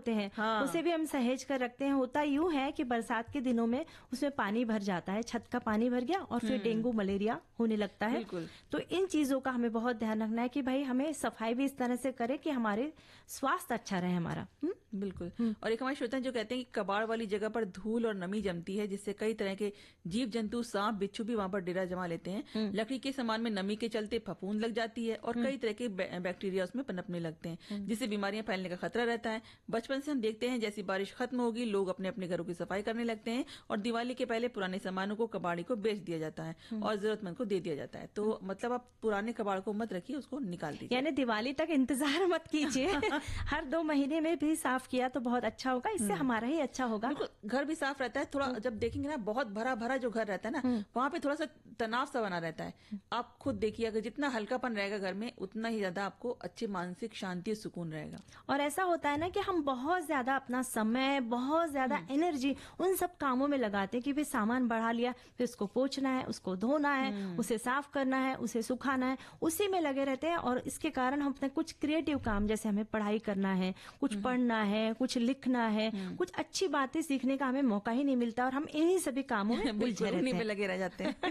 होते हैं, हाँ। उसे भी हम सहेज कर रखते हैं। होता यूं है कि बरसात के दिनों में उसमें पानी भर जाता है, छत का पानी भर गया और फिर डेंगू मलेरिया होने लगता है। बिल्कुल। तो इन चीजों का हमें बहुत ध्यान रखना है कि भाई हमें सफाई भी इस तरह से करें कि हमारे स्वास्थ्य अच्छा रहे हमारा। बिल्कुल। और एक हमारे श्रोता जो कहते हैं कि कबाड़ वाली जगह पर धूल और नमी जमती है, जिससे कई तरह के जीव जंतु, सांप बिच्छू भी वहां पर डेरा जमा लेते हैं। लकड़ी के सामान में नमी के चलते फफूंद लग जाती है और कई तरह के बैक्टीरिया उसमें पनपने लगते हैं, जिससे बीमारियां फैलने का खतरा रहता है। बचपन से हम देखते हैं जैसी बारिश खत्म होगी लोग अपने अपने घरों की सफाई करने लगते हैं और दिवाली के पहले पुराने सामानों को कबाड़ी को बेच दिया जाता है और जरूरतमंद को दे दिया जाता है। तो मतलब आप पुराने कबाड़ को मत रखिए, उसको निकाल दीजिए। यानी दिवाली तक इंतजार मत कीजिए। हर 2 महीने में भी साफ किया तो बहुत अच्छा होगा, इससे हमारा ही अच्छा होगा। बिल्कुल, घर भी साफ रहता है। थोड़ा जब देखेंगे ना, बहुत भरा भरा जो घर रहता है ना, वहां पे थोड़ा सा तनाव सा बना रहता है। आप खुद देखिए, अगर जितना हल्कापन रहेगा घर में, उतना ही ज्यादा आपको अच्छी मानसिक शांति और सुकून रहेगा। और ऐसा होता है ना कि हम बहुत ज्यादा अपना समय, बहुत ज्यादा एनर्जी उन सब कामों में लगाते हैं कि भाई सामान बढ़ा लिया, फिर उसको पोंछना है, उसको धोना है, उसे साफ करना है, उसे सुखाना है, उसी में लगे रहते हैं। और इसके कारण हम अपने कुछ क्रिएटिव काम, जैसे हमें पढ़ाई करना है, कुछ पढ़ना है, कुछ लिखना है, कुछ अच्छी बातें सीखने का हमें मौका ही नहीं मिलता और हम इन्हीं सभी कामों में उलझे रहते हैं, लगे रह जाते हैं।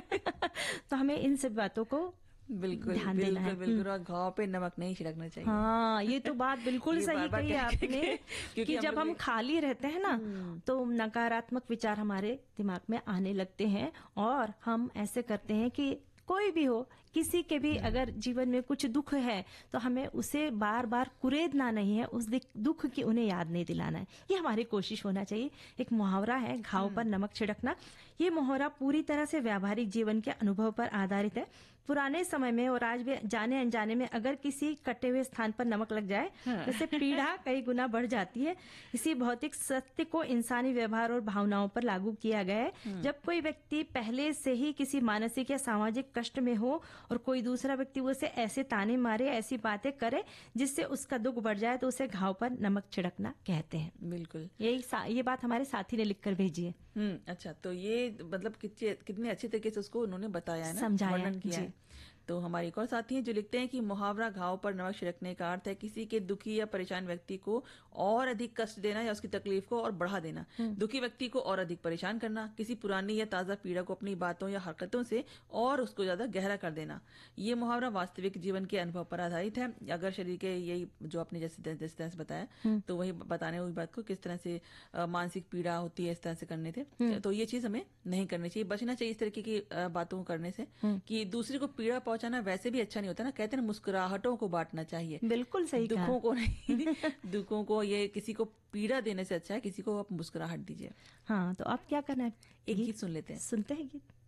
तो हमें इन सब बातों को बिल्कुल ध्यान देना है। बिल्कुल। और घाव पे नमक नहीं छिड़कना चाहिए। हाँ, ये तो बात बिल्कुल सही कही आपने कि जब हम खाली रहते हैं ना, तो नकारात्मक विचार हमारे दिमाग में आने लगते हैं और हम ऐसे करते हैं कि कोई भी हो, किसी के भी अगर जीवन में कुछ दुख है तो हमें उसे बार बार कुरेदना नहीं है, उस दुख की उन्हें याद नहीं दिलाना है। ये हमारी कोशिश होना चाहिए। एक मुहावरा है, घाव पर नमक छिड़कना। ये मुहावरा पूरी तरह से व्यावहारिक जीवन के अनुभव पर आधारित है। पुराने समय में और आज भी जाने अनजाने में अगर किसी कटे हुए स्थान पर नमक लग जाए तो इससे पीड़ा कई गुना बढ़ जाती है। इसी भौतिक सत्य को इंसानी व्यवहार और भावनाओं पर लागू किया गया है। जब कोई व्यक्ति पहले से ही किसी मानसिक या सामाजिक कष्ट में हो और कोई दूसरा व्यक्ति उसे ऐसे ताने मारे, ऐसी बातें करे जिससे उसका दुख बढ़ जाए, तो उसे घाव पर नमक छिड़कना कहते हैं। बिल्कुल, ये बात हमारे साथी ने लिखकर भेजी है। अच्छा, तो ये मतलब कितने अच्छे तरीके से उसको उन्होंने बताया है ना, समझाया, वर्णन किया है। तो हमारे एक और साथी हैं जो लिखते हैं कि मुहावरा घाव पर नमक छिड़कने का अर्थ है किसी के दुखी या परेशान व्यक्ति को और अधिक कष्ट देना या उसकी तकलीफ को और बढ़ा देना, दुखी व्यक्ति को और अधिक परेशान करना, किसी पुरानी या ताजा पीड़ा को अपनी बातों या हरकतों से और उसको ज्यादा गहरा कर देना। ये मुहावरा वास्तविक जीवन के अनुभव पर आधारित है। अगर शरीर के यही जो आपने जैसे तरह से बताया, तो वही बताने हुई बात को किस तरह से मानसिक पीड़ा होती है इस तरह से करने से, तो ये चीज हमें नहीं करनी चाहिए, बचना चाहिए इस तरीके की बातों को करने से कि दूसरे को पीड़ा पहुंचाना वैसे भी अच्छा नहीं होता ना। कहते हैं ना, मुस्कुराहटों को बांटना चाहिए, बिल्कुल सही कहा। दुखों को नहीं। दुखों को, ये किसी को पीड़ा देने से अच्छा है किसी को आप मुस्कुराहट दीजिए। हाँ, तो अब क्या करना है? एक गीत सुन लेते हैं। सुनते हैं गीत।